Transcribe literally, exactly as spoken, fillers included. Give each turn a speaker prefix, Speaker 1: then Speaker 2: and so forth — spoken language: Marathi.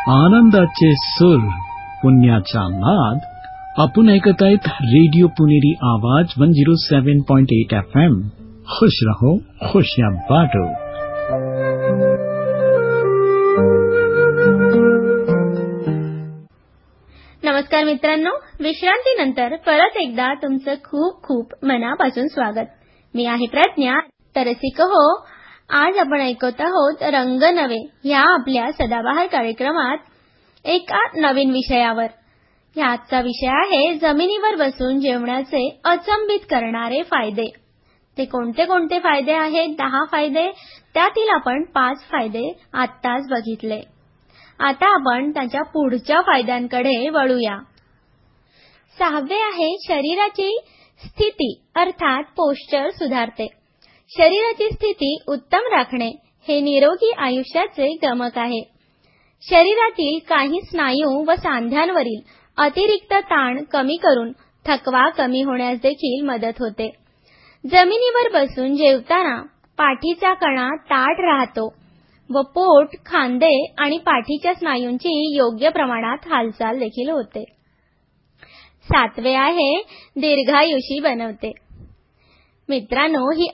Speaker 1: आनंदाचे सूर, पुण्याचा नाद. आपण ऐकत आहेत रेडिओ पुणेरी आवाज वन झिरो सेवन पॉइंट एट एफ एम. खुश रहो, खुशियां बांटो.
Speaker 2: नमस्कार मित्रांनो, विश्रांतीनंतर परत एकदा तुमचं खूप खूप मनापासून स्वागत. मी आहे प्रज्ञा. तर रसिक हो, आज आपण ऐकत आहोत रंग नवे ह्या आपल्या सदाबहार कार्यक्रमात एका नवीन विषयावर. ह्याचा विषय आहे जमिनीवर बसून जेवण्याचे अचंबित करणारे फायदे. ते कोणते कोणते फायदे आहेत? दहा फायदे. त्यातील आपण पाच फायदे आत्ताच बघितले. आता आपण त्याच्या पुढच्या फायद्यांकडे वळूया. सहावे आहे शरीराची स्थिती अर्थात पोश्चर सुधारते. शरीराची स्थिती उत्तम राखणे हे निरोगी आयुष्याचे गमक आहे. शरीरातील काही स्नायू व सांध्यांवरील अतिरिक्त ताण कमी करून थकवा कमी होण्यास देखील मदत होते. जमिनीवर बसून जेवताना पाठीचा कणा ताठ राहतो व पोट, खांदे आणि पाठीच्या स्नायूंची योग्य प्रमाणात हालचाल देखील होते. सातवे आहे दीर्घायुषी बनवते. मित्रांनो, ही